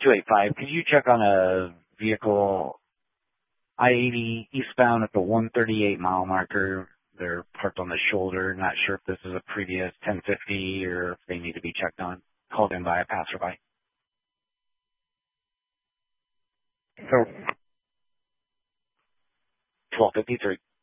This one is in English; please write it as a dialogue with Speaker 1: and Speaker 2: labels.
Speaker 1: 285. Could you check on a vehicle I-80 eastbound at the 138 mile marker? They're parked on the shoulder. Not sure if this is a previous 1050 or if they need to be checked on. Called in by a passerby.
Speaker 2: So
Speaker 1: 1253.